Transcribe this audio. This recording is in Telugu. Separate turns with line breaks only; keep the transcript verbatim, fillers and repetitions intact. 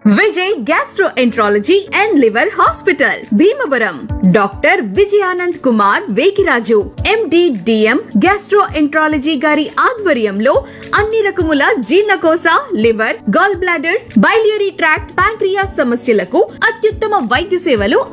Vijay gastroenterology and liver hospital Bhimavaram. Doctor Vijayanand Kumar Vekiraju MD DM gastroenterology గారి ఆధ్వర్యంలో అన్ని రకముల జీర్ణకోశ, liver, gall bladder, biliary tract, pancreas సమస్యలకు అత్యుత్తమ వైద్య సేవలు